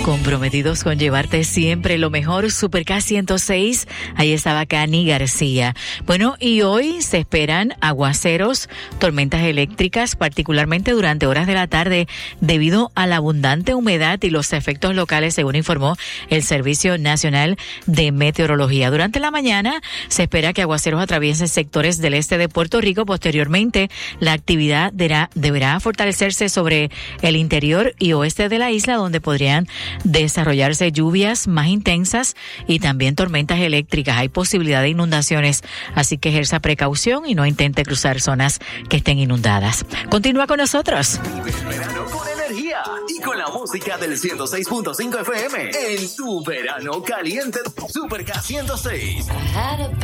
Comprometidos con llevarte siempre lo mejor, Super K106, ahí estaba Cani García. Bueno, y hoy se esperan aguaceros, tormentas eléctricas, particularmente durante horas de la tarde, debido a la abundante humedad y los efectos locales, según informó el Servicio Nacional de Meteorología. Durante la mañana se espera que aguaceros atraviesen sectores del este de Puerto Rico. Posteriormente, la actividad deberá fortalecerse sobre el interior y oeste de la isla, donde podrían desarrollarse lluvias más intensas y también tormentas eléctricas. Hay posibilidad de inundaciones, así que ejerza precaución y no intente cruzar zonas que estén inundadas. Continúa con nosotros. Verano con energía y con la música del 106.5 FM en tu verano caliente. Super K106.